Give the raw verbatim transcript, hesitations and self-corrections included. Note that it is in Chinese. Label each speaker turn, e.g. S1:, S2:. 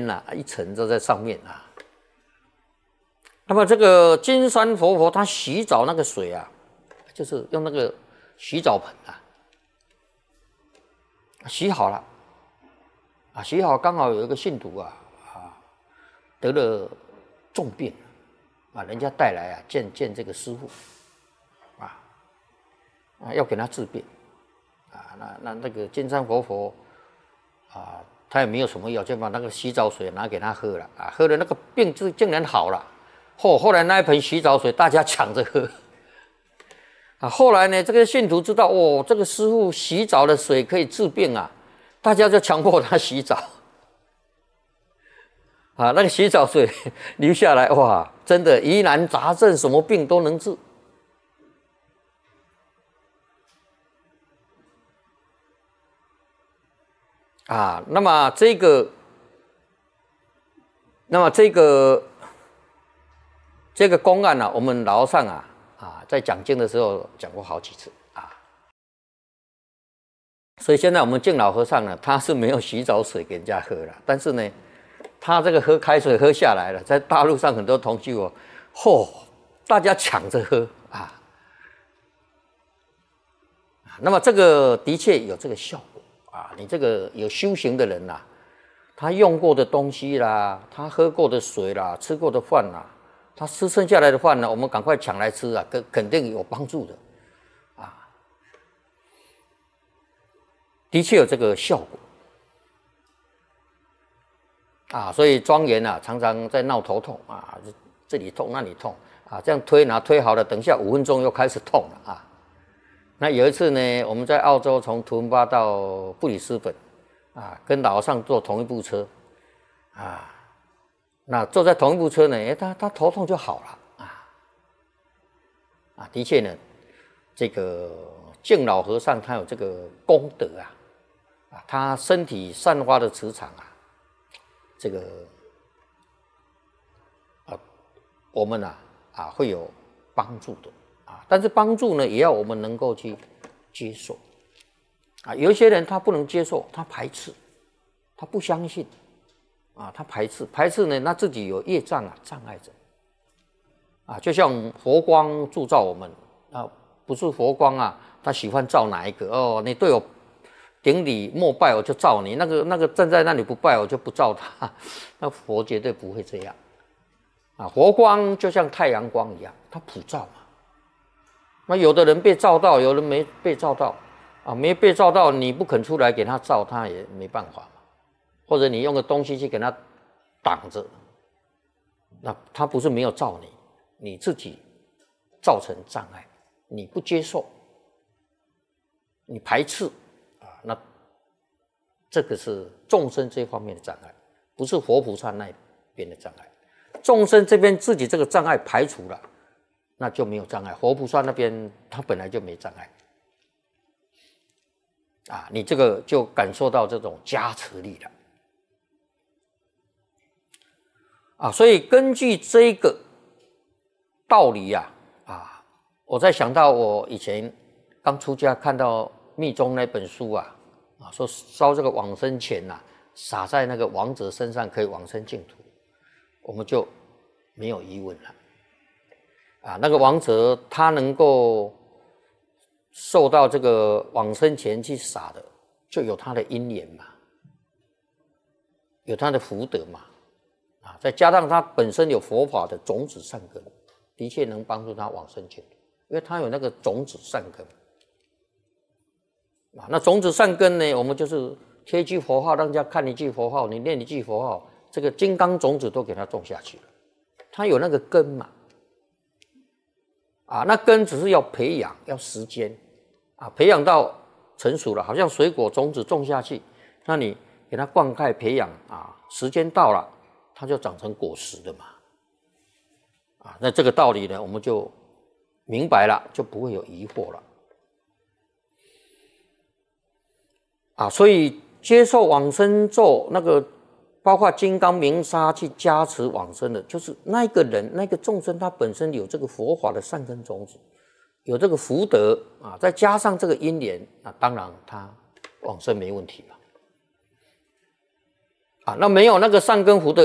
S1: 呐、啊，一层都在上面啊。那么这个金山活佛他洗澡那个水啊，就是用那个洗澡盆啊，洗好了啊，洗好刚好有一个信徒啊啊得了重病啊，人家带来啊见见这个师父啊啊要给他治病啊，那那那个金山活佛啊，他也没有什么药，就把那个洗澡水拿给他喝了啊，喝了那个病就竟然好了。后后来那一盆洗澡水大家抢着喝啊，后来呢，这个信徒知道哦，这个师父洗澡的水可以治病啊，大家就强迫他洗澡啊，那个洗澡水流下来，哇，真的疑难杂症什么病都能治啊。那么这个，那么这个。这个公案呢、啊，我们老和尚啊啊，在讲经的时候讲过好几次啊，所以现在我们敬老和尚呢，他是没有洗澡水给人家喝了，但是呢，他这个喝开水喝下来了，在大陆上很多同居哦，嚯，大家抢着喝啊，那么这个的确有这个效果啊，你这个有修行的人呐、啊，他用过的东西啦，他喝过的水啦，吃过的饭啦。他吃剩下来的饭呢，我们赶快抢来吃啊，肯肯定有帮助的，啊，的确有这个效果，啊，所以庄严啊，常常在闹头痛啊，这里痛那里痛啊，这样推拿推好了，等一下五分钟又开始痛了啊。那有一次呢，我们在澳洲从图文巴到布里斯本啊，跟老和尚坐同一部车啊。那坐在同一部车呢，哎，他他头痛就好了啊啊，的确呢，这个敬老和尚他有这个功德啊啊，他身体散发的磁场啊，这个啊，我们啊啊会有帮助的啊，但是帮助呢，也要我们能够去接受啊。有一些人他不能接受，他排斥，他不相信。啊，他排斥，排斥呢，那自己有业障啊，障碍着，啊，就像佛光铸造我们啊，不是佛光啊，他喜欢照哪一个哦？你对我顶礼膜拜，我就照你；那个那个站在那里不拜，我就不照他。那佛绝对不会这样啊！佛光就像太阳光一样，它普照嘛。那有的人被照到，有人没被照到啊，没被照到，你不肯出来给他照，他也没办法。或者你用个东西去给他挡着，那他不是没有照你，你自己造成障碍，你不接受，你排斥啊，那这个是众生这方面的障碍，不是佛菩萨那边的障碍。众生这边自己这个障碍排除了，那就没有障碍。佛菩萨那边他本来就没障碍啊，你这个就感受到这种加持力了。啊，所以根据这个道理呀、啊，啊，我在想到我以前刚出家看到密宗那本书啊，啊，说烧这个往生钱呐、啊，撒在那个亡者身上可以往生净土，我们就没有疑问了。啊，那个亡者他能够受到这个往生钱去撒的，就有他的因缘嘛，有他的福德嘛。啊，再加上他本身有佛法的种子善根，的确能帮助他往生净土，因为他有那个种子善根。啊，那种子善根呢，我们就是贴一句佛号，让人家看一句佛号，你念一句佛号，这个金刚种子都给他种下去了，他有那个根嘛。啊，那根只是要培养，要时间啊，培养到成熟了，好像水果种子种下去，那你给它灌溉培养啊，时间到了。它就长成果实的嘛，啊，那这个道理呢，我们就明白了，就不会有疑惑了，啊，所以接受往生咒那个，包括金刚明砂去加持往生的，就是那个人那个众生他本身有这个佛法的善根种子，有这个福德啊，再加上这个因缘，那当然他往生没问题了。 啊，那没有那个上根福德